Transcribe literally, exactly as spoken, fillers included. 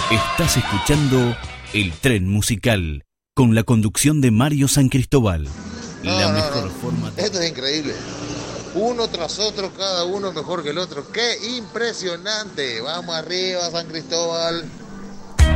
Estás escuchando El Tren Musical, con la conducción de Mario San Cristóbal. No, la no, mejor no. forma de... Esto es increíble. Uno tras otro, cada uno mejor que el otro. ¡Qué impresionante! Vamos arriba, San Cristóbal.